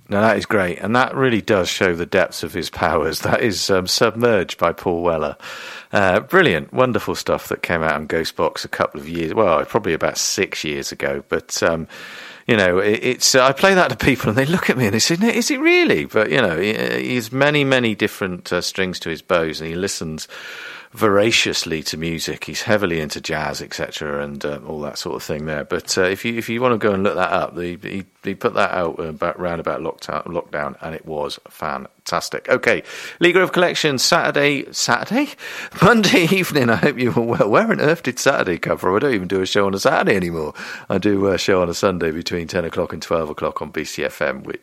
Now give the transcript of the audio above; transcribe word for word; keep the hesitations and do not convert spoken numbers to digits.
No, that is great. And that really does show the depths of his powers. That is um, Submerged by Paul Weller. Uh, brilliant, wonderful stuff that came out on Ghostbox a couple of years, well, probably about six years ago. But, um, you know, it, it's uh, I play that to people and they look at me and they say, no, is it really? But, you know, he, he has many, many different uh, strings to his bows, and he listens voraciously to music. He's heavily into jazz, et cetera, and uh, all that sort of thing there. But uh, if you if you want to go and look that up, he he, he put that out about round about lockdown, lockdown, and it was fantastic. Okay, Lee Grove Collection, Saturday, Saturday, Monday evening. I hope you were well. Where on earth did Saturday come from? I don't even do a show on a Saturday anymore. I do a show on a Sunday between ten o'clock and twelve o'clock on B C F M, which